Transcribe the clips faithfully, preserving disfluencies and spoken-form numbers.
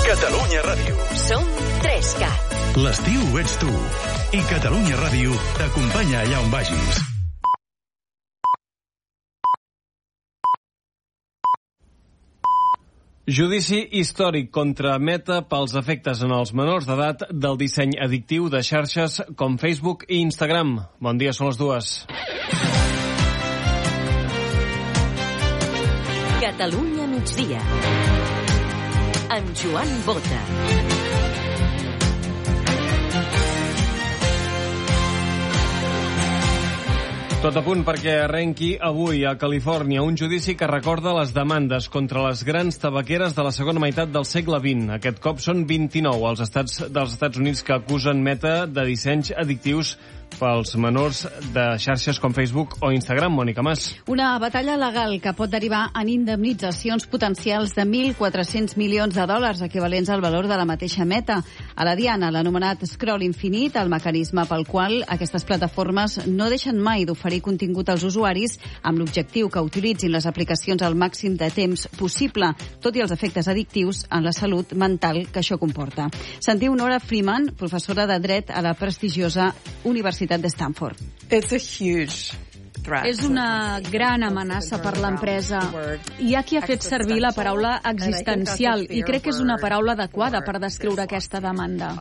Catalunya Ràdio. Som tres cat. L'estiu ets tu. I Catalunya Ràdio t'acompanya allà on vagis. Judici històric contra Meta pels efectes en els menors d'edat del disseny addictiu de xarxes com Facebook i Instagram. Bon dia, són les dues. Catalunya migdia. Amb Joan Bota. Tot a punt perquè arrenqui avui a Califòrnia un judici que recorda les demandes contra les grans tabaqueres de la segona meitat del segle vint. Aquest cop són vint-i-nou els estats dels Estats Units que acusen Meta de dissenys addictius pels menors de xarxes com Facebook o Instagram. Mònica Mas. Una batalla legal que pot derivar en indemnitzacions potencials de mil quatre-cents milions de dòlars, equivalents al valor de la mateixa Meta. A la diana, l'anomenat scroll infinit, el mecanisme pel qual aquestes plataformes no deixen mai d'oferir contingut als usuaris amb l'objectiu que utilitzin les aplicacions al màxim de temps possible, tot i els efectes addictius en la salut mental que això comporta. Sentiu Nora Freeman, professora de dret a la prestigiosa Universitat de Stanford. It's a huge threat. És una gran amenaça per l'empresa. Hi ha qui ha fet servir la paraula existencial i crec que és una paraula adequada per descriure aquesta demanda.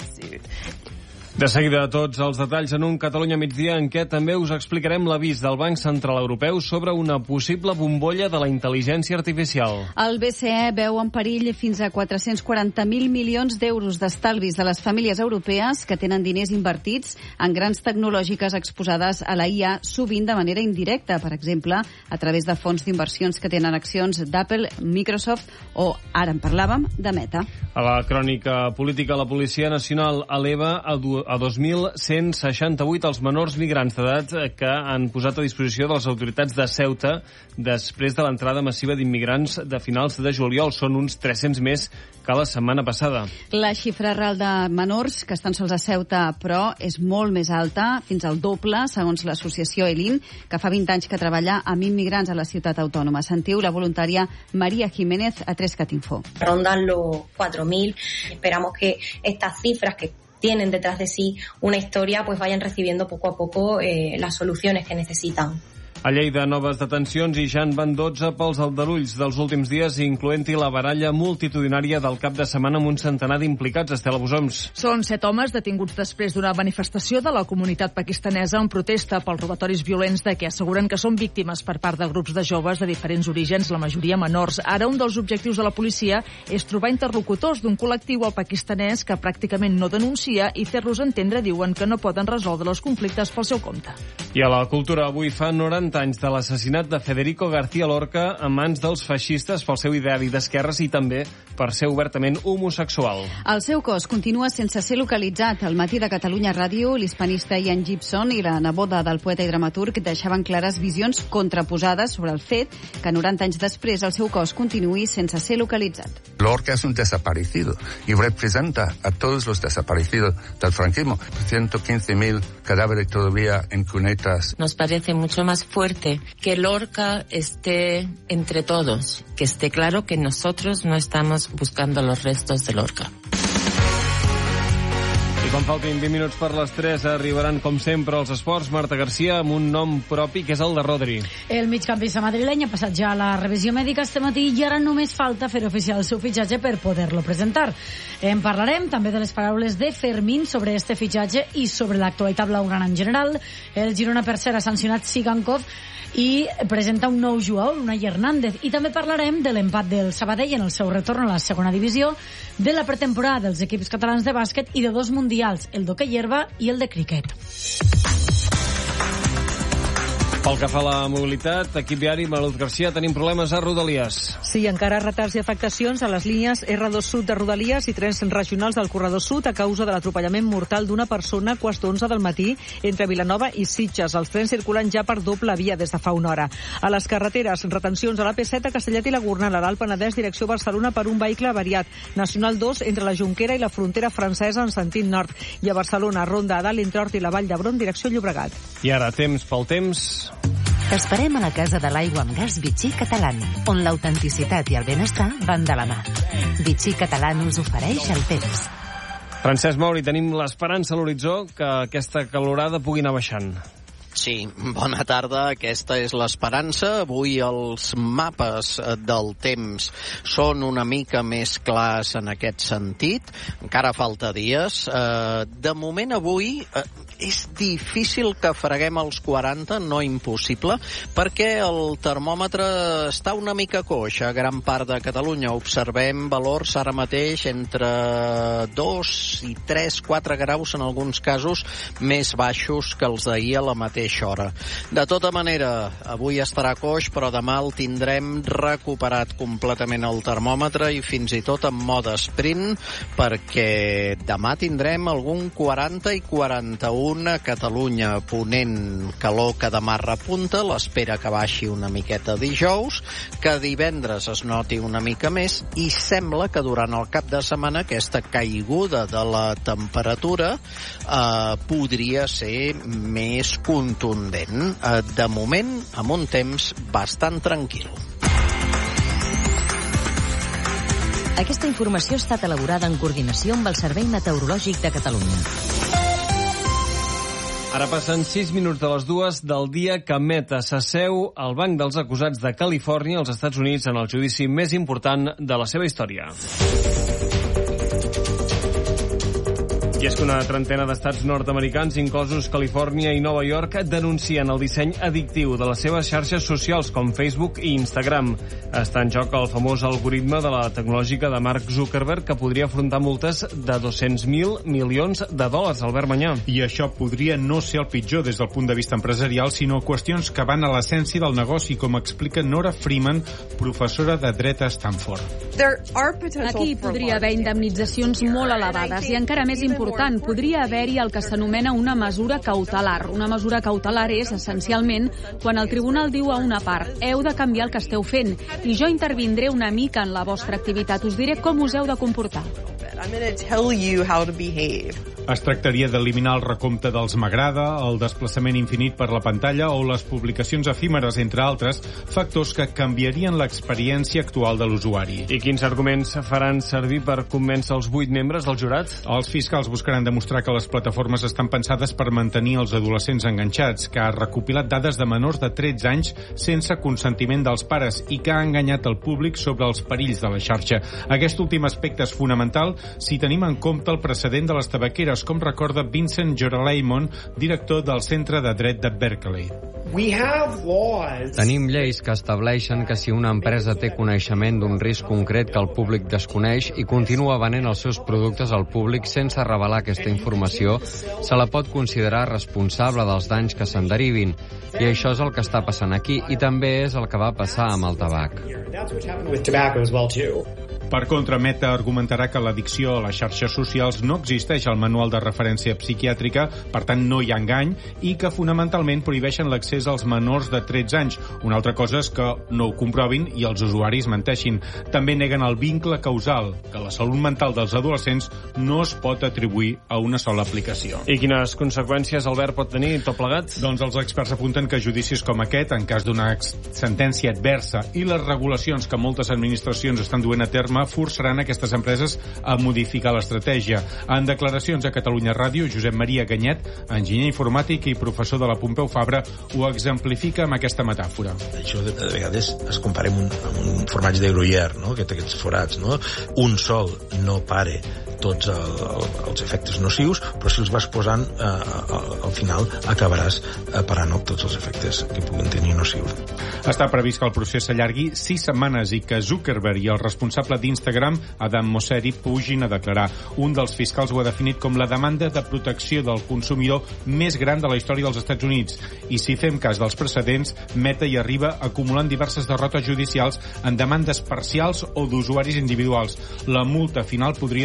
De seguida, tots els detalls en un Catalunya migdia en què també us explicarem l'avís del Banc Central Europeu sobre una possible bombolla de la intel·ligència artificial. El B C E veu en perill fins a quatre-cents quaranta mil milions d'euros d'estalvis de les famílies europees que tenen diners invertits en grans tecnològiques exposades a la I A, sovint de manera indirecta, per exemple, a través de fons d'inversions que tenen accions d'Apple, Microsoft o, ara en parlàvem, de Meta. A la crònica política, la Policia Nacional eleva a a dos mil cent seixanta-vuit els menors migrants d'edat que han posat a disposició de les autoritats de Ceuta després de l'entrada massiva d'immigrants de finals de juliol. Són uns tres-cents més que la setmana passada. La xifra real de menors que estan sols a Ceuta, però, és molt més alta, fins al doble, segons l'associació Elin, que fa vint anys que treballa amb immigrants a la ciutat autònoma. Sentiu la voluntària María Jiménez a tres cat info. Rondan los cuatro mil. Esperamos que estas cifras que tienen detrás de sí una historia, pues vayan recibiendo poco a poco eh, las soluciones que necesitan. A Lleida, noves detencions i ja en van dotze pels aldarulls dels últims dies, incloent-hi la baralla multitudinària del cap de setmana amb un centenar d'implicats. Estela Bosoms. Són set homes detinguts després d'una manifestació de la comunitat pakistanesa en protesta pels robatoris violents de què asseguren que són víctimes per part de grups de joves de diferents orígens, la majoria menors. Ara, un dels objectius de la policia és trobar interlocutors d'un col·lectiu al pakistanès que pràcticament no denuncia i fer-los entendre, diuen, que no poden resoldre els conflictes pel seu compte. I a la cultura, avui fa noranta anys de l'assassinat de Federico García Lorca a mans dels feixistes pel seu ideari d'esquerres i també per ser obertament homosexual. El seu cos continua sense ser localitzat. Al matí de Catalunya Ràdio, l'hispanista Ian Gibson i la neboda del poeta i dramaturg deixaven clares visions contraposades sobre el fet que noranta anys després el seu cos continuï sense ser localitzat. Lorca es un desaparecido y representa a todos los desaparecidos del franquismo. ciento quince mil cadáveres todavía en cunetas. Nos parece mucho más fuerte que Lorca esté entre todos, que esté claro que nosotros no estamos buscando los restos de Lorca. I quan faltin vint minuts per les tres arribaran, com sempre, els esports. Marta Garcia amb un nom propi, que és el de Rodri. El migcampista madrileny ha passat ja la revisió mèdica este matí i ara només falta fer oficial el seu fitxatge per poder-lo presentar. En parlarem també de les paraules de Fermín sobre este fitxatge i sobre l'actualitat blaugrana en general. El Girona, per cert, ha sancionat Sigankov i presenta un nou jugador, Unai Hernández. I també parlarem de l'empat del Sabadell en el seu retorn a la segona divisió, de la pretemporada dels equips catalans de bàsquet i de dos mundials, el d'hoquei herba i el de criquet. Pel que fa a la mobilitat, equip viari, Manuel Garcia, tenim problemes a Rodalies. Sí, encara retards i afectacions a les línies erre dos Sud de Rodalies i trens regionals del corredor sud a causa de l'atropellament mortal d'una persona a quarts d'onze del matí entre Vilanova i Sitges. Els trens circulen ja per doble via des de fa una hora. A les carreteres, retencions a l'A P set a Castellet i la Gornal, a l'Alt Penedès, direcció Barcelona, per un vehicle avariat. Nacional dos entre la Jonquera i la frontera francesa en sentit nord. I a Barcelona, Ronda a dalt entre Hort i la Vall d'Hebron, direcció Llobregat. I ara, temps pel temps. T'esperem a la Casa de l'Aigua amb Gas Vichy Catalán, on l'autenticitat i el benestar van de la mà. Vichy Catalán us ofereix el temps. Francesc Mauri, tenim l'esperança a l'horitzó que aquesta calorada pugui anar baixant. Sí, bona tarda. Aquesta és l'esperança. Avui els mapes del temps són una mica més clars en aquest sentit. Encara falta dies. De moment avui és difícil que freguem els quaranta, no impossible, perquè el termòmetre està una mica coix a gran part de Catalunya. Observem valors ara mateix entre dos i tres, quatre graus en alguns casos més baixos que els d'ahir a la mateixa hora. De tota manera, avui estarà coix, però demà el tindrem recuperat completament el termòmetre i fins i tot en mode sprint, perquè demà tindrem algun quaranta i quaranta-u a Catalunya, ponent calor que demà repunta, l'espera que baixi una miqueta dijous, que divendres es noti una mica més i sembla que durant el cap de setmana aquesta caiguda de la temperatura eh, podria ser més contundent. Eh, de moment, amb un temps bastant tranquil. Aquesta informació ha estat elaborada en coordinació amb el Servei Meteorològic de Catalunya. Ara passen sis minuts de les dues del dia que Meta s'asseu al banc dels acusats de Califòrnia als Estats Units en el judici més important de la seva història. I és que una trentena d'estats nord-americans, inclosos Califòrnia i Nova York, denuncien el disseny addictiu de les seves xarxes socials com Facebook i Instagram. Està en joc el famós algoritme de la tecnològica de Mark Zuckerberg, que podria afrontar multes de dos-cents mil milions de dòlars, Albert Manyà. I això podria no ser el pitjor des del punt de vista empresarial, sinó qüestions que van a l'essència del negoci, com explica Nora Freeman, professora de dret a Stanford. Aquí podria haver indemnitzacions molt elevades i encara més important, podria haver-hi el que s'anomena una mesura cautelar. Una mesura cautelar és, essencialment, quan el tribunal diu a una part heu de canviar el que esteu fent i jo intervindré una mica en la vostra activitat, us diré com us heu de comportar. I'm going to tell you how to behave. Es tractaria d'eliminar el recompte dels m'agrada, el desplaçament infinit per la pantalla o les publicacions efímeres, entre altres, factors que canviarien l'experiència actual de l'usuari. I quins arguments faran servir per convèncer els vuit membres del jurat? Els fiscals buscaran demostrar que les plataformes estan pensades per mantenir els adolescents enganxats, que ha recopilat dades de menors de tretze anys sense consentiment dels pares i que ha enganyat el públic sobre els perills de la xarxa. Aquest últim aspecte és fonamental si tenim en compte el precedent de les tabaqueres, com recorda Vincent Joraleimon, director del Centre de Dret de Berkeley. Tenim lleis que estableixen que si una empresa té coneixement d'un risc concret que el públic desconeix i continua venent els seus productes al públic sense revelar aquesta informació, se la pot considerar responsable dels danys que se'n derivin. I això és el que està passant aquí i també és el que va passar amb el tabac. Per contra, Meta argumentarà que l'addicció a les xarxes socials no existeix al manual de referència psiquiàtrica, per tant no hi ha engany, i que fonamentalment prohibeixen l'accés als menors de tretze anys. Una altra cosa és que no ho comprovin i els usuaris menteixin. També neguen el vincle causal, que la salut mental dels adolescents no es pot atribuir a una sola aplicació. I quines conseqüències, Albert, pot tenir tot plegat? Doncs els experts apunten que judicis com aquest, en cas d'una sentència adversa, i les regulacions que moltes administracions estan duent a terme forçaran aquestes empreses a modificar l'estratègia. En declaracions a Catalunya Ràdio, Josep Maria Ganyet, enginyer informàtic i professor de la Pompeu Fabra, ho exemplifica amb aquesta metàfora. Això de, de vegades es compara amb un, amb un formatge de Gruyère, no? Aquest, aquests forats, no? Un sol no pare tots el, el, els efectes nocius, però si els vas posant, eh, al, al final acabaràs eh, parant tots els efectes que puguen tenir nocius. Està previst que el procés s'allargui sis setmanes i que Zuckerberg i el responsable d'Instagram, Adam Mosseri, pugin a declarar. Un dels fiscals ho ha definit com la demanda de protecció del consumidor més gran de la història dels Estats Units. I si fem cas dels precedents, Meta hi arriba acumulant diverses derrotes judicials en demandes parcials o d'usuaris individuals. La multa final podria ser l'equivalent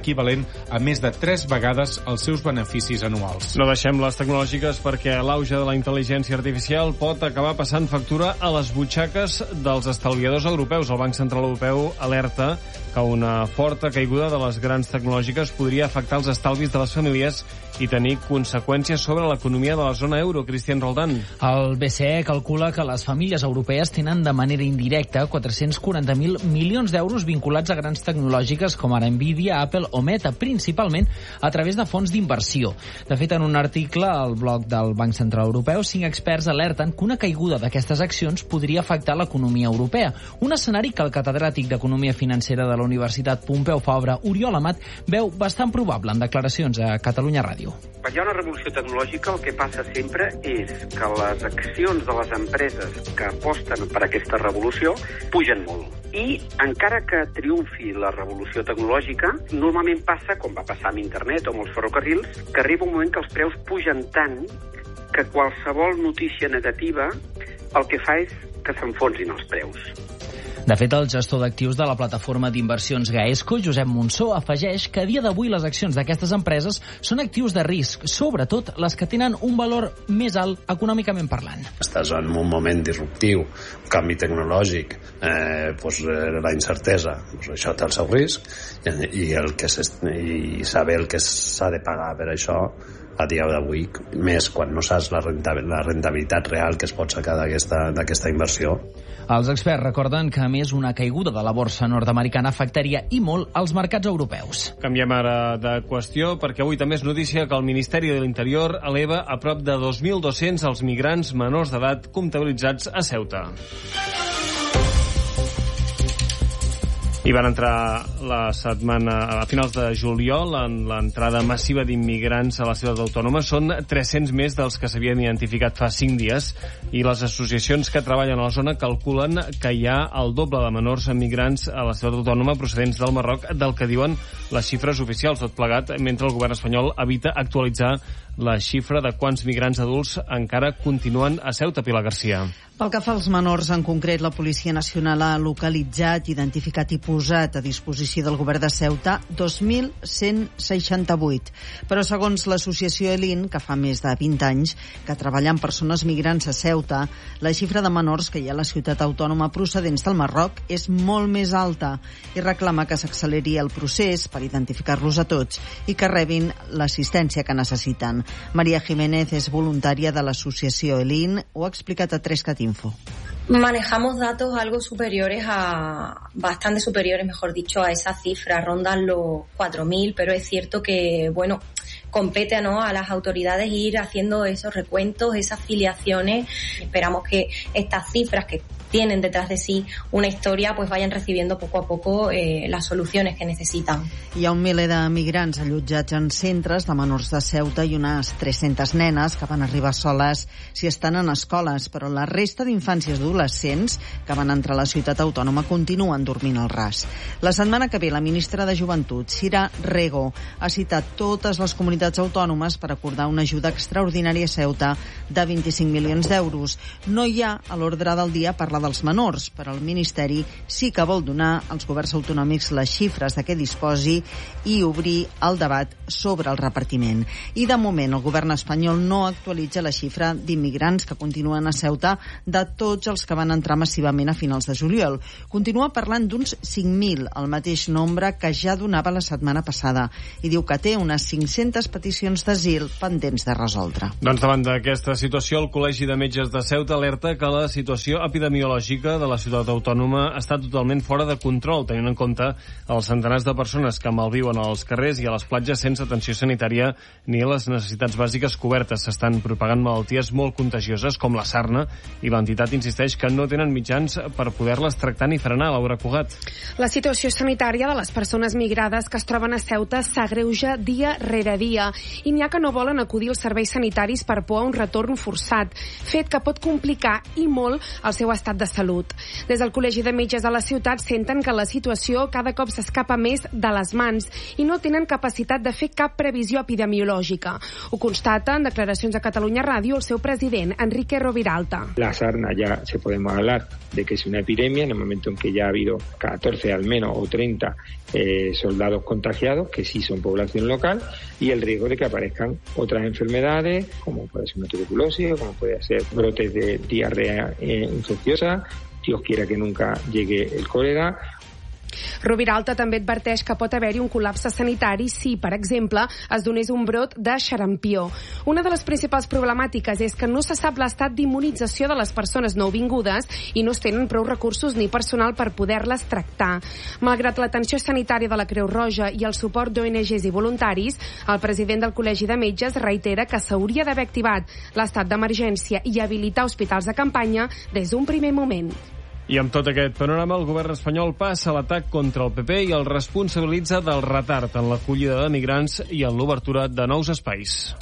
l'equivalent a més de tres vegades els seus beneficis anuals. No deixem les tecnològiques perquè l'auge de la intel·ligència artificial pot acabar passant factura a les butxaques dels estalviadors europeus. El Banc Central Europeu alerta que una forta caiguda de les grans tecnològiques podria afectar els estalvis de les famílies i tenir conseqüències sobre l'economia de la zona euro. Cristian Roldán. El B C E calcula que les famílies europees tenen de manera indirecta quatre-cents quaranta mil milions d'euros vinculats a grans tecnològiques com ara Nvidia, Apple o Meta, principalment a través de fons d'inversió. De fet, en un article al blog del Banc Central Europeu, cinc experts alerten que una caiguda d'aquestes accions podria afectar l'economia europea. Un escenari que el catedràtic d'Economia Financera de la Universitat Pompeu Fabra, Oriol Amat, veu bastant probable en declaracions a Catalunya Ràdio. Quan hi ha una revolució tecnològica, el que passa sempre és que les accions de les empreses que aposten per aquesta revolució pugen molt. I encara que triomfi la revolució tecnològica, normalment passa, com va passar amb internet o amb els ferrocarrils, que arriba un moment que els preus pugen tant que qualsevol notícia negativa el que fa és que s'enfonsin els preus. De fet, el gestor d'actius de la plataforma d'inversions Gaesco, Josep Monsó, afegeix que a dia d'avui les accions d'aquestes empreses són actius de risc, sobretot les que tenen un valor més alt econòmicament parlant. Estàs en un moment disruptiu, un canvi tecnològic, eh, doncs, la incertesa, doncs això té el seu risc, i, el que i saber el que s'ha de pagar per això a dia d'avui, més quan no saps la rentabilitat real que es pot sacar d'aquesta inversió. Els experts recorden que, a més, una caiguda de la borsa nord-americana afectaria i molt els mercats europeus. Canviem ara de qüestió, perquè avui també és notícia que el Ministeri de l'Interior eleva a prop de dos mil dos-cents els migrants menors d'edat comptabilitzats a Ceuta. I van entrar la setmana, a finals de juliol, en l'entrada massiva d'immigrants a la ciutat autònoma. Són tres-cents més dels que s'havien identificat fa cinc dies, i les associacions que treballen a la zona calculen que hi ha el doble de menors migrants a la ciutat autònoma procedents del Marroc del que diuen les xifres oficials, tot plegat mentre el govern espanyol evita actualitzar la xifra de quants migrants adults encara continuen a Ceuta. Pilar Garcia. Pel que fa als menors, en concret, la Policia Nacional ha localitzat, identificat i posat a disposició del govern de Ceuta dos mil cent seixanta-vuit. Però segons l'associació Elin, que fa més de vint anys que treballa amb persones migrants a Ceuta, la xifra de menors que hi ha a la ciutat autònoma procedents del Marroc és molt més alta i reclama que s'acceleri el procés per identificar-los a tots i que rebin l'assistència que necessiten. María Jiménez és voluntària de l'associació Elin, ho ha explicat a tres cat info. Manejamos datos algo superiores a, bastante superiores, mejor dicho, a esa cifra, rondan los cuatro mil, pero es cierto que, bueno, compete, ¿no?, a las autoridades ir haciendo esos recuentos, esas filiaciones. Esperamos que estas cifras que tienen detrás de sí una historia, pues vayan recibiendo poco a poco eh, las soluciones que necesitan. Hi ha un miler de migrants allotjats en centres de menors de Ceuta i unes tres-centes nenes que van arribar soles si estan en escoles, però la resta d'infants i adolescents que van entrar a la ciutat autònoma continuen dormint al ras. La setmana que ve la ministra de Joventut, Sira Rego, ha citat totes les comunitats autònomes per acordar una ajuda extraordinària a Ceuta de vint-i-cinc milions d'euros. No hi ha a l'ordre del dia parlar dels menors, però el Ministeri sí que vol donar als governs autonòmics les xifres de què disposi i obrir el debat sobre el repartiment. I de moment el govern espanyol no actualitza la xifra d'immigrants que continuen a Ceuta de tots els que van entrar massivament a finals de juliol. Continua parlant d'uns cinc mil, el mateix nombre que ja donava la setmana passada, i diu que té unes cinc-centes peticions d'asil pendents de resoldre. Doncs davant d'aquesta situació, el Col·legi de Metges de Ceuta alerta que la situació epidemiològica de la ciutat autònoma està totalment fora de control, tenint en compte els centenars de persones que malviuen als carrers i a les platges sense atenció sanitària ni les necessitats bàsiques cobertes. S'estan propagant malalties molt contagioses com la sarna, i l'entitat insisteix que no tenen mitjans per poder-les tractar ni frenar. Laura Cugat. La situació sanitària de les persones migrades que es troben a Ceuta s'agreuja dia rere dia, i n'hi ha que no volen acudir als serveis sanitaris per por a un retorn forçat, fet que pot complicar i molt el seu estat de salut. Des del Col·legi de Metges de la ciutat senten que la situació cada cop s'escapa més de les mans i no tenen capacitat de fer cap previsió epidemiològica. Ho constata en declaracions a Catalunya Ràdio el seu president, Enrique Roviralta. La sarna ya se podemos hablar de que es una epidemia en el momento en que ya ha habido catorce al menos o treinta eh, soldados contagiados, que sí son población local, y el riesgo de que aparezcan otras enfermedades, como puede ser una tuberculosis, como puede ser brotes de diarrea eh, infecciosa, Dios quiera que nunca llegue el cólera. Roviralta també adverteix que pot haver-hi un col·lapse sanitari si, per exemple, es donés un brot de xarampió. Una de les principals problemàtiques és que no se sap l'estat d'immunització de les persones nouvingudes i no es tenen prou recursos ni personal per poder-les tractar. Malgrat l'atenció sanitària de la Creu Roja i el suport d'O N Ges i voluntaris, el president del Col·legi de Metges reitera que s'hauria d'haver activat l'estat d'emergència i habilitar hospitals de campanya des d'un primer moment. I amb tot aquest panorama, el govern espanyol passa l'atac contra el P P i el responsabilitza del retard en l'acollida de migrants i en l'obertura de nous espais.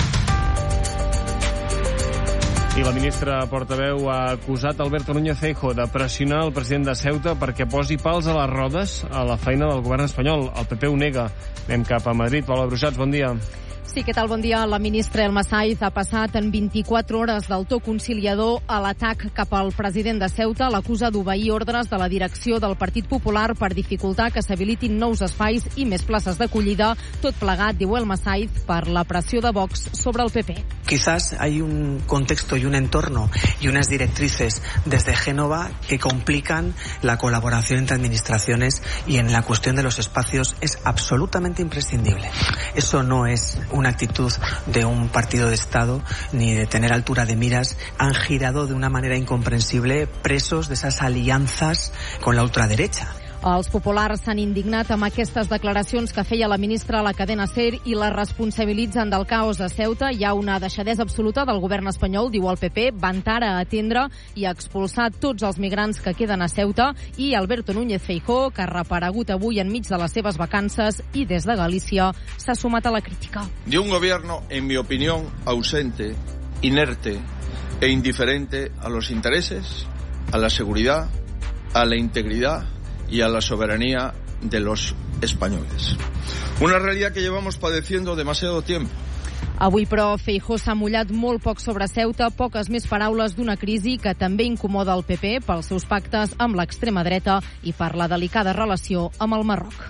I la ministra portaveu ha acusat Alberto Núñez Feijóo de pressionar el president de Ceuta perquè posi pals a les rodes a la feina del govern espanyol. El P P ho nega. Anem cap a Madrid. Paula Brujats, bon dia. Sí, què tal? Bon dia. La ministra Elma Saiz ha passat en vint-i-quatre hores del to conciliador a l'atac cap al president de Ceuta. L'acusa d'obeir ordres de la direcció del Partit Popular per dificultar que s'habilitin nous espais i més places d'acollida. Tot plegat, diu Elma Saiz, per la pressió de Vox sobre el P P. Quizás hay un contexto y un entorno y unas directrices desde Génova que complican la colaboración entre administraciones y en la cuestión de los espacios es absolutamente imprescindible. Eso no es una actitud de un partido de Estado ni de tener altura de miras. Han girado de una manera incomprensible presos de esas alianzas con la ultraderecha. Els populars s'han indignat amb aquestes declaracions que feia la ministra a la cadena SER i la responsabilitzen del caos a Ceuta. Hi ha una deixadesa absoluta del govern espanyol, diu el P P, van tard a atendre i a expulsar tots els migrants que queden a Ceuta, i Alberto Núñez Feijóo, que ha reaparegut avui enmig de les seves vacances i des de Galícia s'ha sumat a la crítica. De un gobierno, en mi opinión, ausente, inerte e indiferente a los intereses, a la seguridad, a la integridad y a la soberanía de los españoles. Una realidad que llevamos padeciendo demasiado tiempo. Avui, però, Feijóo s'ha mullat molt poc sobre Ceuta, poques més paraules d'una crisi que també incomoda el P P pels seus pactes amb l'extrema dreta i per la delicada relació amb el Marroc.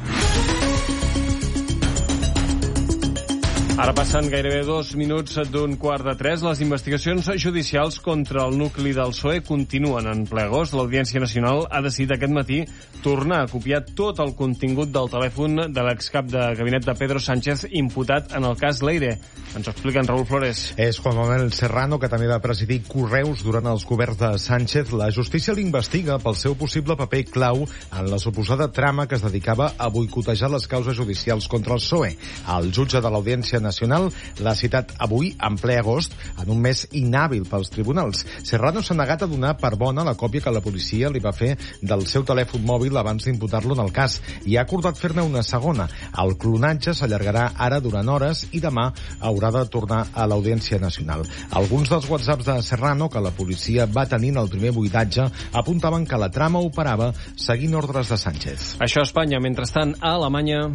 Ara passen gairebé dos minuts d'un quart de tres. Les investigacions judicials contra el nucli del P S O E continuen en ple agost. L'Audiència Nacional ha decidit aquest matí tornar a copiar tot el contingut del telèfon de l'excap de gabinet de Pedro Sánchez imputat en el cas Leire. Ens ho explica en Raúl Flores. És Juan Manuel Serrano, que també va presidir Correus durant els governs de Sánchez. La justícia l'investiga pel seu possible paper clau en la suposada trama que es dedicava a boicotejar les causes judicials contra el P S O E. El jutge de l'Audiència Nacional l'ha citat avui, en ple agost, en un mes inhàbil pels tribunals. Serrano s'ha negat a donar per bona la còpia que la policia li va fer del seu telèfon mòbil abans d'imputar-lo en el cas i ha acordat fer-ne una segona. El clonatge s'allargarà ara durant hores i demà haurà de tornar a l'Audiència Nacional. Alguns dels whatsapps de Serrano que la policia va tenir en el primer buidatge apuntaven que la trama operava seguint ordres de Sánchez. Això a Espanya. Mentrestant, a Alemanya...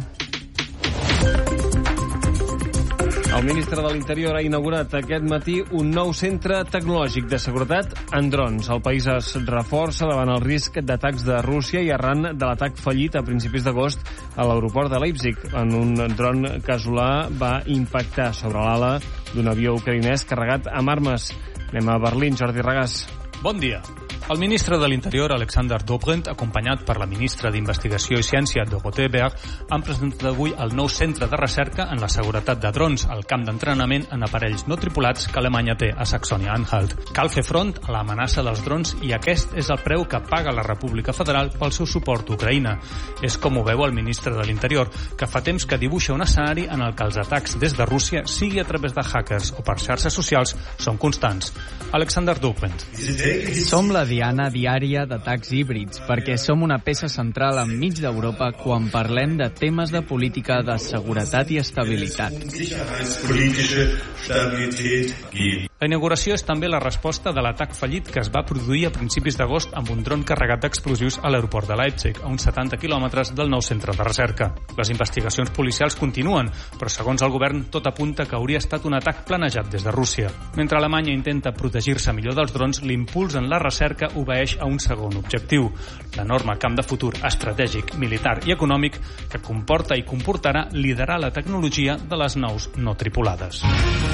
El ministre de l'Interior ha inaugurat aquest matí un nou centre tecnològic de seguretat en drons. El país es reforça davant el risc d'atacs de Rússia i arran de l'atac fallit a principis d'agost a l'aeroport de Leipzig, en un dron casolà va impactar sobre l'ala d'un avió ucraïnès carregat amb armes. Anem a Berlín, Jordi Regàs. Bon dia. El ministre de l'Interior, Alexander Dobrindt, acompanyat per la ministra d'Investigació i Ciència, Dorothee Berg, han presentat avui el nou centre de recerca en la seguretat de drons, el camp d'entrenament en aparells no tripulats que Alemanya té a Saxònia-Anhalt. Cal fer front a l'amenaça dels drons i aquest és el preu que paga la República Federal pel seu suport a Ucraïna. És com ho veu el ministre de l'Interior, que fa temps que dibuixa un escenari en el que els atacs des de Rússia, sigui a través de hackers o per xarxes socials, són constants. Alexander Dobrindt. Som la diana diària d'atacs híbrids, perquè som una peça central enmig d'Europa quan parlem de temes de política de seguretat i estabilitat. La inauguració és també la resposta de l'atac fallit que es va produir a principis d'agost amb un dron carregat d'explosius a l'aeroport de Leipzig, a uns setanta quilòmetres del nou centre de recerca. Les investigacions policials continuen, però segons el govern tot apunta que hauria estat un atac planejat des de Rússia. Mentre Alemanya intenta protegir-se millor dels drons, l'impuls en la recerca obeeix a un segon objectiu, l'enorme camp de futur estratègic, militar i econòmic que comporta i comportarà liderar la tecnologia de les naus no tripulades.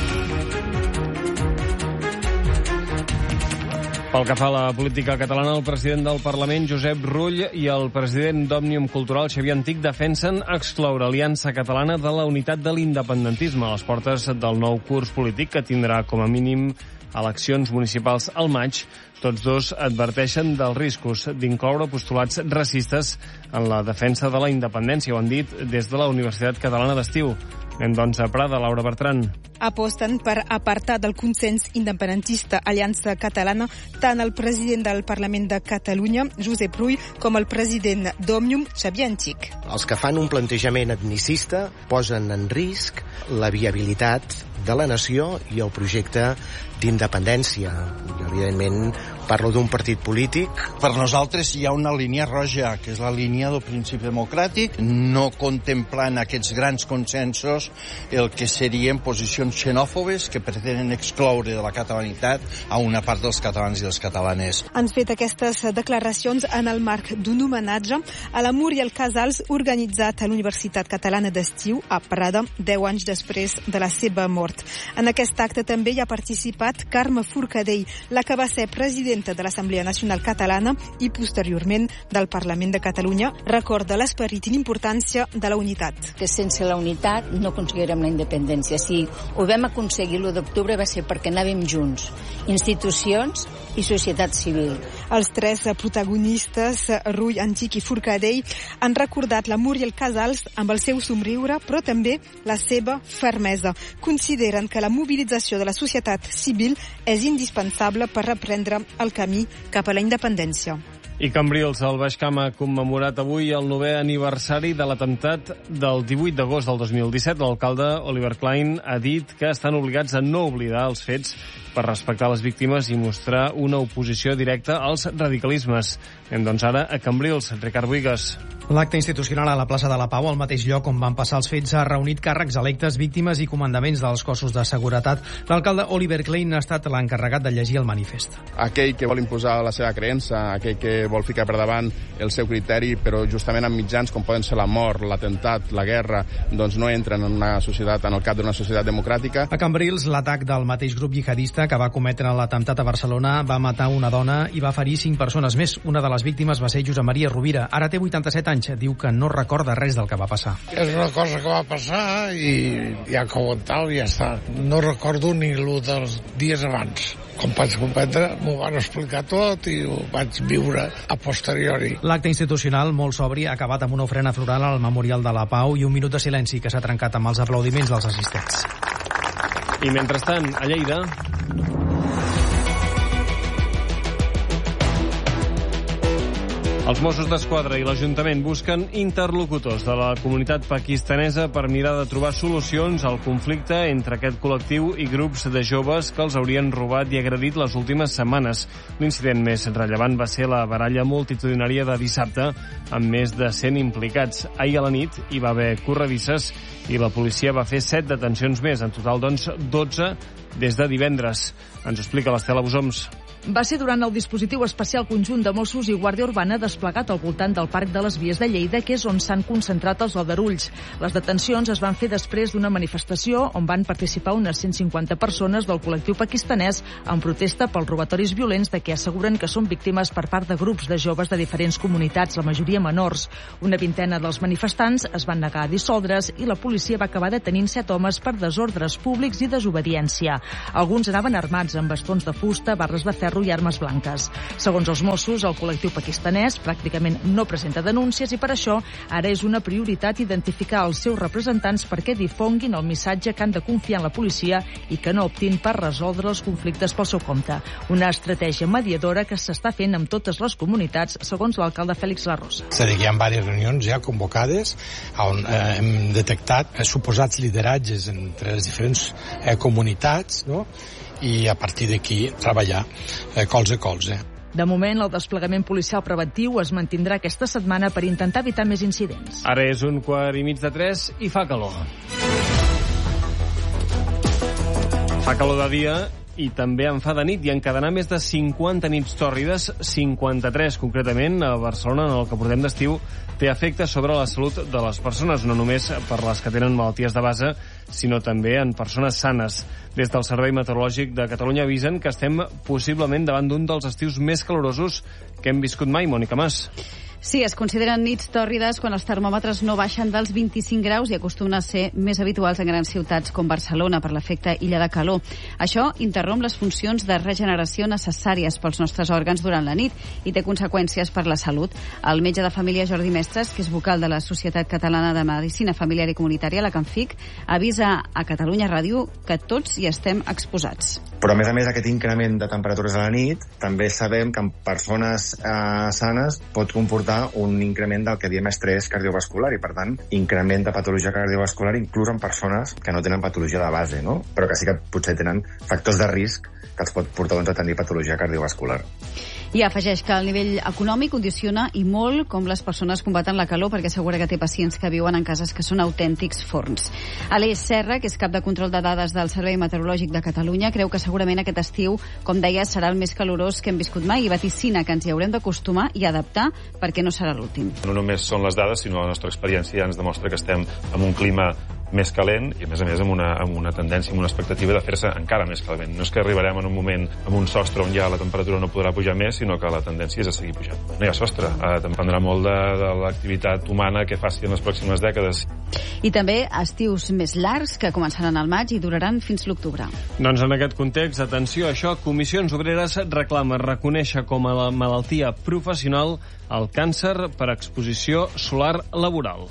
Pel que fa a la política catalana, el president del Parlament, Josep Rull, i el president d'Òmnium Cultural, Xavier Antich, defensen excloure Aliança Catalana de la unitat de l'independentisme a les portes del nou curs polític que tindrà com a mínim eleccions municipals al maig. Tots dos adverteixen dels riscos d'incloure postulats racistes en la defensa de la independència. Ho han dit des de la Universitat Catalana d'Estiu. Anem, doncs, a Prada, Laura Bertran. Aposten per apartar del consens independentista Aliança Catalana tant el president del Parlament de Catalunya, Josep Rull, com el president d'Òmnium, Xavier Antich. Els que fan un plantejament etnicista posen en risc la viabilitat de la nació i el projecte d'independència. I, evidentment, parlo d'un partit polític. Per nosaltres hi ha una línia roja, que és la línia del principi democràtic, no contemplant aquests grans consensos el que serien posicions xenòfobes que pretenen excloure de la catalanitat a una part dels catalans i les catalanes. Han fet aquestes declaracions en el marc d'un homenatge a la Muriel Casals organitzat a l'Universitat Catalana d'Estiu a Prada, deu anys després de la seva mort. En aquest acte també hi ha participat Carme Forcadell, la que va ser presidenta de l'Assemblea Nacional Catalana i posteriorment del Parlament de Catalunya. Recorda l'esperit i l'importància de la unitat. Que sense la unitat no aconseguirem la independència. Si ho vam aconseguir l'u d'octubre va ser perquè anàvem junts, institucions i societat civil. Els tres protagonistes, Rull, Antich i Forcadell, han recordat la Muriel Casals amb el seu somriure, però també la seva fermesa. Consideren que la mobilització de la societat civil és indispensable per reprendre el camí cap a la independència. I Cambrils, el Baix Camp, ha commemorat avui el novè aniversari de l'atemptat del divuit d'agost del dos mil disset. L'alcalde Oliver Klein ha dit que estan obligats a no oblidar els fets per respectar les víctimes i mostrar una oposició directa als radicalismes. Anem, doncs, ara a Cambrils. Ricard Buigas. L'acte institucional a la plaça de la Pau, al mateix lloc on van passar els fets, ha reunit càrrecs electes, víctimes i comandaments dels cossos de seguretat. L'alcalde Oliver Klein ha estat l'encarregat de llegir el manifest. Aquell que vol imposar la seva creença, aquell que vol ficar per davant el seu criteri, però justament amb mitjans com poden ser la mort, l'atemptat, la guerra, doncs no entren en una societat, en el cap d'una societat democràtica. A Cambrils, l'atac del mateix grup jihadista que va cometre l'atemptat a Barcelona va matar una dona i va ferir cinc persones més. Una de les víctimes va ser Josep Maria Rovira. Ara té vuitanta-set anys. Diu que no recorda res del que va passar. És una cosa que va passar i ja com tal, ja està. No recordo ni el dels dies abans. Com vaig comprendre, m'ho van explicar tot i ho vaig viure a posteriori. L'acte institucional, molt sobri, ha acabat amb una ofrena floral al Memorial de la Pau i un minut de silenci que s'ha trencat amb els aplaudiments dels assistents. I mentrestant, a Lleida... Els Mossos d'Esquadra i l'Ajuntament busquen interlocutors de la comunitat pakistanesa per mirar de trobar solucions al conflicte entre aquest col·lectiu i grups de joves que els haurien robat i agredit les últimes setmanes. L'incident més rellevant va ser la baralla multitudinària de dissabte amb més de cent implicats. Ahir a la nit hi va haver corredisses i la policia va fer set detencions més. En total, doncs, dotze des de divendres. Ens ho explica l'Estela Busoms. Va ser durant el dispositiu especial conjunt de Mossos i Guàrdia Urbana desplegat al voltant del Parc de les Vies de Lleida, que és on s'han concentrat els aldarulls. Les detencions es van fer després d'una manifestació on van participar unes cent cinquanta persones del col·lectiu pakistanès en protesta pels robatoris violents de què asseguren que són víctimes per part de grups de joves de diferents comunitats, la majoria menors. Una vintena dels manifestants es van negar a dissoldre's i la policia va acabar detenint set homes per desordres públics i desobediència. Alguns anaven armats amb bastons de fusta, barres de ferro i armes blanques. Segons els Mossos, el col·lectiu pakistanès pràcticament no presenta denúncies i per això ara és una prioritat identificar els seus representants perquè difonguin el missatge que han de confiar en la policia i que no optin per resoldre els conflictes pel seu compte. Una estratègia mediadora que s'està fent amb totes les comunitats, segons l'alcalde Fèlix Larrosa. És a dir, hi ha diverses reunions ja convocades on eh, hem detectat eh, suposats lideratges entre les diferents eh, comunitats, no? i a partir d'aquí treballar eh, colze a colze. De moment, el desplegament policial preventiu es mantindrà aquesta setmana per intentar evitar més incidents. Ara és un quart i mig de tres i fa calor. Fa calor de dia i també en fa de nit i encadenar més de cinquanta nits tòrrides, cinquanta-tres concretament, a Barcelona, en el que portem d'estiu, té efecte sobre la salut de les persones, no només per les que tenen malalties de base, sinó també en persones sanes. Des del Servei Meteorològic de Catalunya avisen que estem possiblement davant d'un dels estius més calorosos que hem viscut mai, Mònica Mas. Sí, es consideren nits tòrrides quan els termòmetres no baixen dels vint-i-cinc graus i acostumen a ser més habituals en grans ciutats com Barcelona per l'efecte illa de calor. Això interromp les funcions de regeneració necessàries pels nostres òrgans durant la nit i té conseqüències per la salut. El metge de família Jordi Mestres, que és vocal de la Societat Catalana de Medicina Familiar i Comunitària, la CANFIC, avisa a Catalunya Ràdio que tots hi estem exposats. Però, a més a més, aquest increment de temperatures a la nit també sabem que en persones eh, sanes pot comportar un increment del que diem estrès cardiovascular i, per tant, increment de patologia cardiovascular inclús en persones que no tenen patologia de base, no? Però que sí que potser tenen factors de risc que els pot portar doncs, a tenir patologia cardiovascular. I afegeix que el nivell econòmic condiciona i molt com les persones combaten la calor, perquè assegura que té pacients que viuen en cases que són autèntics forns. Aleix Serra, que és cap de control de dades del Servei Meteorològic de Catalunya, creu que segurament aquest estiu, com deia, serà el més calorós que hem viscut mai i vaticina que ens hi haurem d'acostumar i adaptar perquè no serà l'últim. No només són les dades, sinó la nostra experiència ja ens demostra que estem en un clima més calent i, a més a més, amb una, amb una tendència, amb una expectativa de fer-se encara més calent. No és que arribarem en un moment amb un sostre on ja la temperatura no podrà pujar més, sinó que la tendència és a seguir pujant. No hi ha sostre. Eh, dependrà molt de, de l'activitat humana que faci en les pròximes dècades. I també estius més llargs que començaran al maig i duraran fins l'octubre. Doncs en aquest context, atenció a això, Comissions Obreres reclama reconèixer com a malaltia professional el càncer per exposició solar laboral.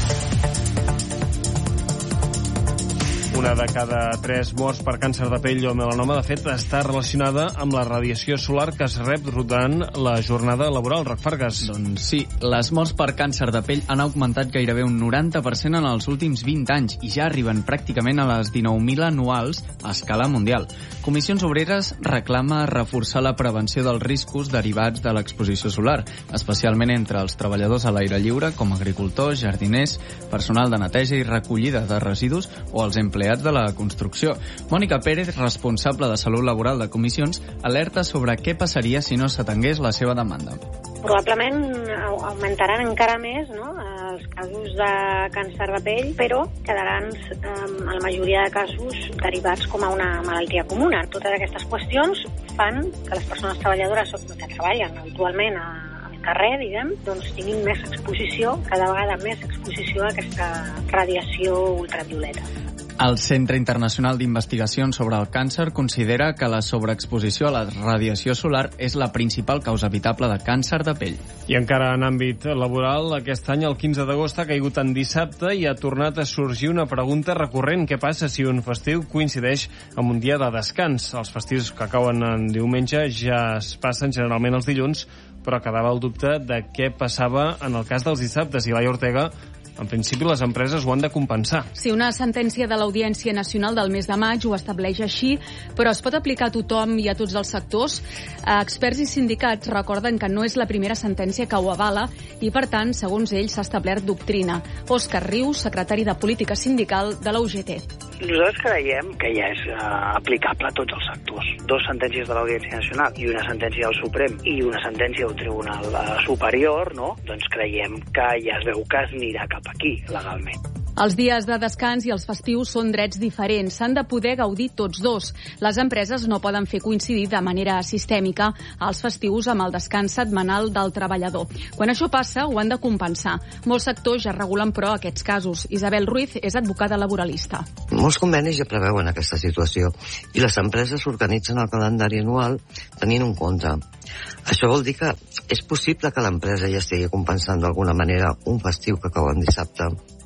Una de cada tres morts per càncer de pell o melanoma, de fet, està relacionada amb la radiació solar que es rep durant la jornada laboral. Roc Fargas. Doncs sí, les morts per càncer de pell han augmentat gairebé un noranta per cent en els últims vint anys i ja arriben pràcticament a les dinou mil anuals a escala mundial. Comissions Obreres reclama reforçar la prevenció dels riscos derivats de l'exposició solar, especialment entre els treballadors a l'aire lliure, com agricultors, jardiners, personal de neteja i recollida de residus o els empleats de la construcció. Mònica Pérez, responsable de Salut Laboral de Comissions, alerta sobre què passaria si no s'atengués la seva demanda. Probablement augmentaran encara més, no?, els casos de càncer de pell, però quedaran en la majoria de casos derivats com a una malaltia comuna. Totes aquestes qüestions fan que les persones treballadores que treballen habitualment a carrer, diguem, doncs tinguin més exposició, cada vegada més exposició a aquesta radiació ultravioleta. El Centre Internacional d'Investigacions sobre el Càncer considera que la sobreexposició a la radiació solar és la principal causa evitable de càncer de pell. I encara en àmbit laboral, aquest any el quinze d'agost ha caigut en dissabte i ha tornat a sorgir una pregunta recurrent. Què passa si un festiu coincideix amb un dia de descans? Els festius que cauen en diumenge ja es passen generalment els dilluns, però quedava el dubte de què passava en el cas dels dissabtes. I Laia Ortega, en principi, les empreses ho han de compensar. Sí, una sentència de l'Audiència Nacional del mes de maig ho estableix així, però es pot aplicar a tothom i a tots els sectors. Experts i sindicats recorden que no és la primera sentència que ho avala i, per tant, segons ells, s'ha establert doctrina. Òscar Rius, secretari de Política Sindical de la U G T. Nosaltres creiem que ja és uh, aplicable a tots els sectors. Dos sentències de l'Audiència Nacional i una sentència del Suprem i una sentència del Tribunal uh, Superior, no? Doncs creiem que ja es veu que es anirà cap aquí, legalment. Els dies de descans i els festius són drets diferents. S'han de poder gaudir tots dos. Les empreses no poden fer coincidir de manera sistèmica els festius amb el descans setmanal del treballador. Quan això passa, ho han de compensar. Molts sectors ja regulen, però, aquests casos. Isabel Ruiz és advocada laboralista. Molts convenis ja preveuen aquesta situació i les empreses organitzen el calendari anual tenint en compte. Això vol dir que és possible que l'empresa ja estigui compensant d'alguna manera un festiu que cau en dissabte.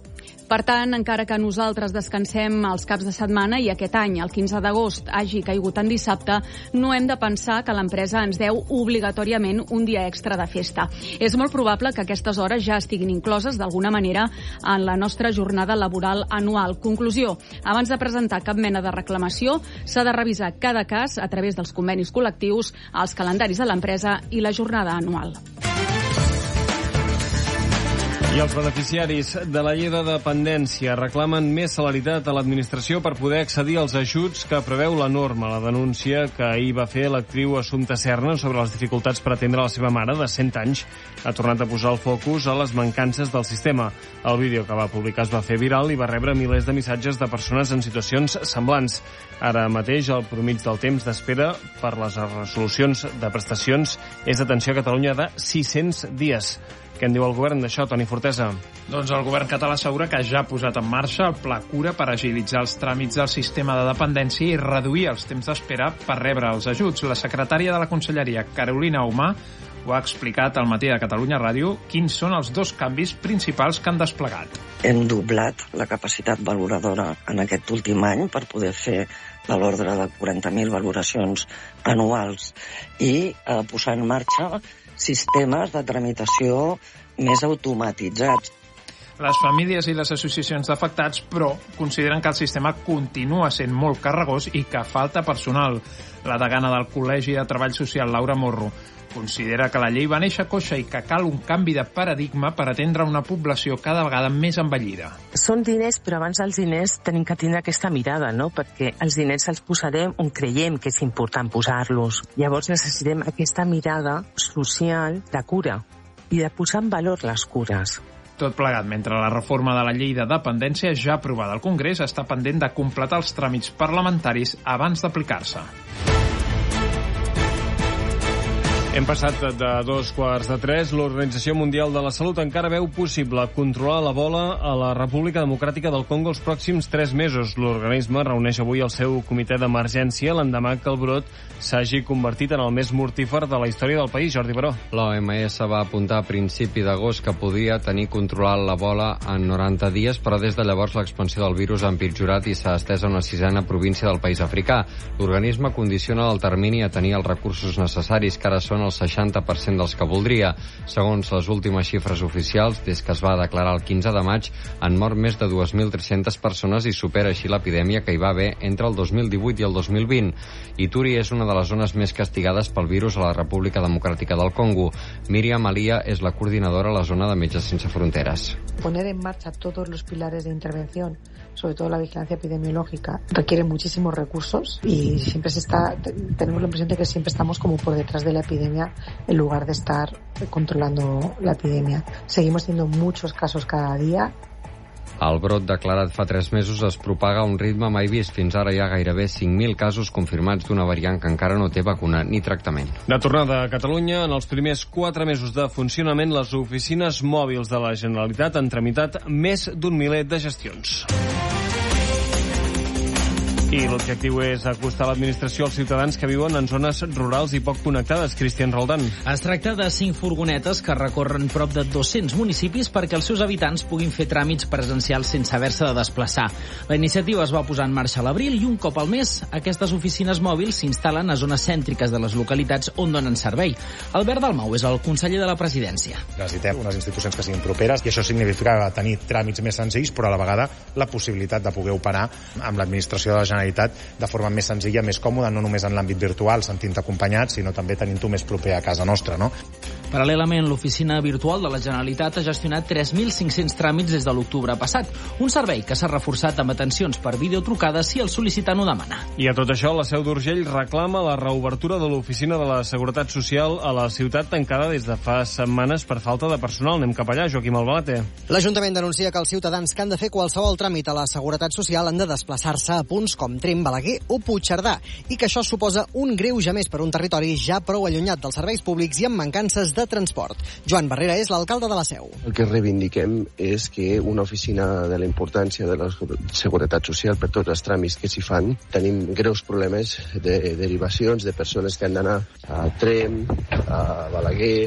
Per tant, encara que nosaltres descansem els caps de setmana i aquest any, el quinze d'agost, hagi caigut en dissabte, no hem de pensar que l'empresa ens deu obligatòriament un dia extra de festa. És molt probable que aquestes hores ja estiguin incloses d'alguna manera en la nostra jornada laboral anual. Conclusió, abans de presentar cap mena de reclamació, s'ha de revisar cada cas a través dels convenis col·lectius, els calendaris de l'empresa i la jornada anual. I els beneficiaris de la llei de dependència reclamen més celeritat a l'administració per poder accedir als ajuts que preveu la norma. La denúncia que ahir va fer l'actriu Assumpta Serna sobre les dificultats per atendre la seva mare de cent anys ha tornat a posar el focus a les mancances del sistema. El vídeo que va publicar es va fer viral i va rebre milers de missatges de persones en situacions semblants. Ara mateix el promig del temps d'espera per les resolucions de prestacions és d'atenció a Catalunya de sis-cents dies. Què en diu el govern d'això, Toni Fortesa? Doncs el govern català assegura que ja ha posat en marxa el Pla Cura per agilitzar els tràmits del sistema de dependència i reduir els temps d'espera per rebre els ajuts. La secretària de la Conselleria, Carolina Humà, ho ha explicat al Matí de Catalunya Ràdio quins són els dos canvis principals que han desplegat. Hem doblat la capacitat valoradora en aquest últim any per poder fer de l'ordre de quaranta mil valoracions anuals i eh, posar en marxa sistemes de tramitació més automatitzats. Les famílies i les associacions d'afectats, però, consideren que el sistema continua sent molt carregós i que falta personal. La degana del Col·legi de Treball Social, Laura Morro, considera que la llei va néixer coixa i que cal un canvi de paradigma per atendre una població cada vegada més envellida. Són diners, però abans dels diners tenim que tindre aquesta mirada, no? Perquè els diners els posarem on creiem que és important posar-los. Llavors necessitem aquesta mirada social de cura i de posar en valor les cures. Tot plegat, mentre la reforma de la llei de dependència ja aprovada al Congrés està pendent de completar els tràmits parlamentaris abans d'aplicar-se. Hem passat de dos quarts de tres. L'Organització Mundial de la Salut encara veu possible controlar l'Ebola a la República Democràtica del Congo els pròxims tres mesos. L'organisme reuneix avui el seu comitè d'emergència l'endemà que el brot s'hagi convertit en el més mortífer de la història del país. Jordi Baró. L'O M S va apuntar a principi d'agost que podia tenir controlat l'Ebola en noranta dies, però des de llavors l'expansió del virus ha empitjorat i s'ha estès a una sisena província del país africà. L'organisme condiciona el termini a tenir els recursos necessaris, que ara són el seixanta per cent dels que voldria. Segons les últimes xifres oficials, des que es va declarar el quinze de maig, han mort més de dues mil tres-centes persones i supera així l'epidèmia que hi va haver entre el dos mil divuit i el dos mil vint. Ituri és una de les zones més castigades pel virus a la República Democràtica del Congo. Míriam Alia és la coordinadora a la zona de Metges Sense Fronteras. Poner en marcha todos los pilares de intervención, sobre todo la vigilancia epidemiológica, requiere muchísimos recursos y siempre se está, tenemos la impresión de que siempre estamos como por detrás de la epidemia en lugar de estar controlando la epidemia. Seguimos teniendo muchos casos cada día. El brot declarat fa tres mesos es propaga a un ritme mai vist. Fins ara hi ha gairebé cinc mil casos confirmats d'una variant que encara no té vacuna ni tractament. De tornada a Catalunya, en els primers quatre mesos de funcionament, les oficines mòbils de la Generalitat han tramitat més d'un miler de gestions. I l'objectiu és acostar l'administració als ciutadans que viuen en zones rurals i poc connectades. Cristian Roldán. Es tracta de cinc furgonetes que recorren prop de dos-cents municipis perquè els seus habitants puguin fer tràmits presencials sense haver-se de desplaçar. La iniciativa es va posar en marxa a l'abril i un cop al mes aquestes oficines mòbils s'instal·len a zones cèntriques de les localitats on donen servei. Albert Dalmau és el conseller de la presidència. Necessitem unes institucions que siguin properes i això significa tenir tràmits més senzills, però a la vegada la possibilitat de poder operar amb l'administració de la Generalitat de forma més senzilla, més còmoda, no només en l'àmbit virtual, sentint-te acompanyat, sinó també tenint-ho més proper a casa nostra, no? Paral·lelament, l'oficina virtual de la Generalitat ha gestionat tres mil cinc-cents tràmits des de l'octubre passat, un servei que s'ha reforçat amb atencions per videotrucada si el sol·licitant ho demana. I a tot això, la Seu d'Urgell reclama la reobertura de l'oficina de la Seguretat Social a la ciutat tancada des de fa setmanes per falta de personal. Anem cap allà, Joaquim Albalate. L'Ajuntament denuncia que els ciutadans que han de fer qualsevol tràmit a la Seguretat Social han de desplaçar-se a punts com Tremp, Balaguer o Puigcerdà i que això suposa un greuge més per un territori ja prou allunyat dels serveis públics i amb mancances de transport. Joan Barrera és l'alcalde de la Seu. El que reivindiquem és que una oficina de la importància de la Seguretat Social per tots els tràmits que s'hi fan, tenim greus problemes de derivacions de persones que han d'anar a Tremp, a Balaguer,